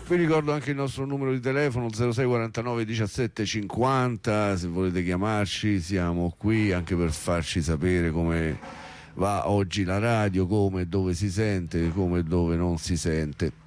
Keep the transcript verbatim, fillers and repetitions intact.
Vi ricordo anche il nostro numero di telefono zero sei quarantanove diciassette cinquanta, se volete chiamarci siamo qui anche per farci sapere come va oggi la radio, come e dove si sente, come e dove non si sente.